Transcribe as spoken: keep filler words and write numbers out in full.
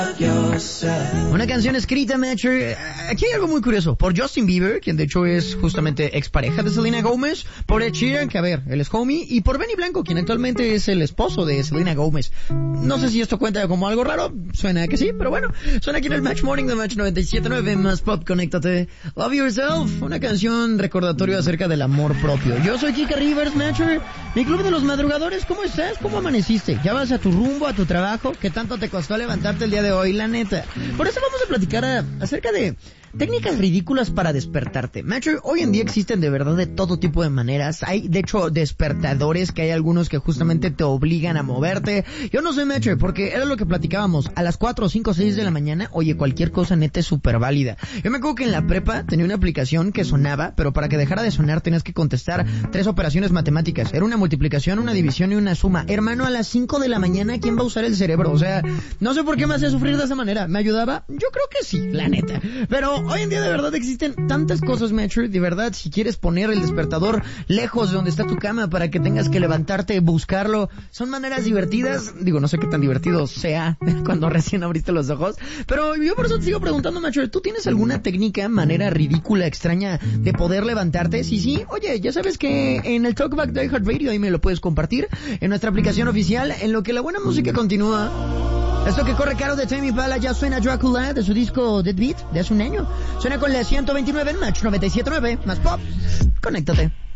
Una canción escrita, Matcher. Aquí hay algo muy curioso. Por Justin Bieber, quien de hecho es justamente expareja de Selena Gomez. Por Ed Sheeran, que a ver, él es homie. Y por Benny Blanco, quien actualmente es el esposo de Selena Gomez. No sé si esto cuenta como algo raro. Suena que sí, pero bueno. Suena aquí en el Match Morning de Match noventa y siete punto nueve. Más pop, conéctate. Love Yourself. Una canción recordatorio acerca del amor propio. Yo soy Kika Rivers, Matcher. Mi club de los madrugadores. ¿Cómo estás? ¿Cómo amaneciste? ¿Ya vas a tu rumbo, a tu trabajo? ¿Qué tanto te costó levantarte el día de hoy, la neta? Por eso vamos a platicar a, acerca de técnicas ridículas para despertarte. Macho, hoy en día existen de verdad de todo tipo de maneras. Hay, de hecho, despertadores que hay algunos que justamente te obligan a moverte. Yo no soy macho, porque era lo que platicábamos. A las cuatro, cinco, seis de la mañana, oye, cualquier cosa neta es súper válida. Yo me acuerdo que en la prepa tenía una aplicación que sonaba, pero para que dejara de sonar tenías que contestar tres operaciones matemáticas. Era una multiplicación, una división y una suma. Hermano, a las cinco de la mañana, ¿quién va a usar el cerebro? O sea, no sé por qué me hacía sufrir de esa manera. ¿Me ayudaba? Yo creo que sí, la neta. Pero hoy en día de verdad existen tantas cosas, Metro. De verdad, si quieres poner el despertador lejos de donde está tu cama para que tengas que levantarte, buscarlo, son maneras divertidas. Digo, no sé qué tan divertido sea cuando recién abriste los ojos, pero yo por eso te sigo preguntando, Metro, ¿tú tienes alguna técnica, manera ridícula, extraña de poder levantarte? Sí, sí, oye, ya sabes que en el Talkback de iHeartRadio ahí me lo puedes compartir en nuestra aplicación oficial, en lo que la buena música continúa. Esto que corre caro de Tame Impala ya suena Dracula de su disco Dead Beat de hace un año. Suena con la ciento veintinueve en Match noventa y siete punto nueve. Más pop. Conéctate.